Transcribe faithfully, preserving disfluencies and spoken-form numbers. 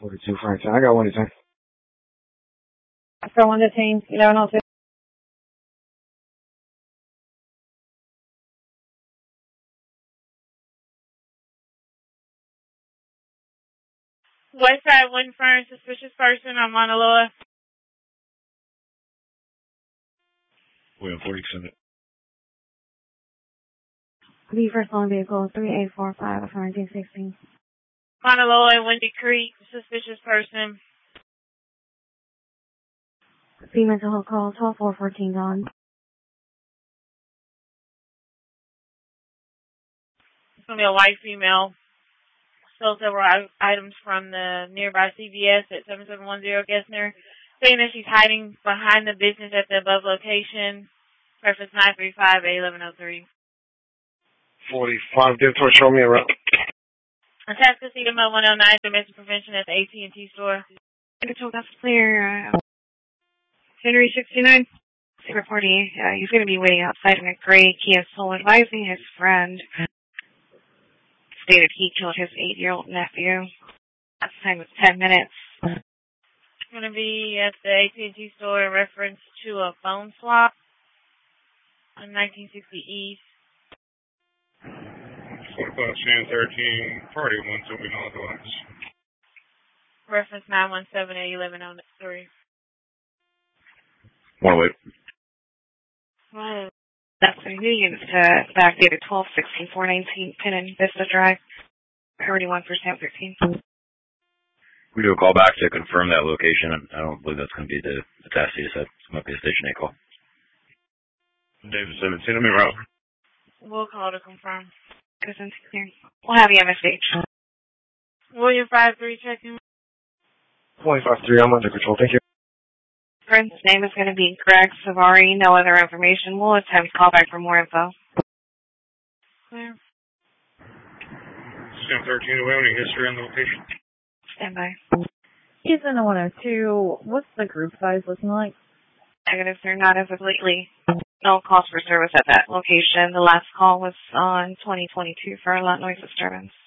forty-two Franklin. I got one to ten. For one detained, eleven oh two. Westside Wind Fern, suspicious person on Mauna Loa. William forty-seven. The first on vehicle three eight four five of nineteen sixteen. Mauna Loa and Windy Creek, suspicious person. The mental health call twelve four fourteen on. It's going to be a white female. Stole several items from the nearby C V S at seven seven one zero Gessner, saying that she's hiding behind the business at the above location. Reference nine three five A eleven oh three. forty-five, give to show me around. Attached to C M O one oh nine, domestic prevention at the A T and T store. Control, that's clear. Uh, Henry sixty-nine. Reporting, uh, he's going to be waiting outside in a gray Kia Soul, advising his friend. Stated he killed his eight-year-old nephew. That time was ten minutes. It's going to be at the A T and T store in reference to a phone swap on nineteen sixty East. Shan thirteen, party one, so we know the lines. Reference nine one seven A eleven oh three. One wait. Wow. That's convenient to backdated twelve sixteen four nineteen Penn Vista Drive. thirty-one percent thirteen. We do a call back to confirm that location. I don't believe that's going to be the, the task you said. It might be a station A call. David seventeen, let me route. We'll call to confirm. We'll have you M S H. William five three checking. twenty-five three, I'm under control. Thank you. Friend's name is going to be Greg Savari. No other information. We'll attempt to call back for more info. Clear. Shan thirteen, do we have any history on the location? Stand by. He's in the one oh two. What's the group size looking like? Negatives are not as of lately. No calls for service at that location. The last call was on twenty twenty-two for a lot noise disturbance.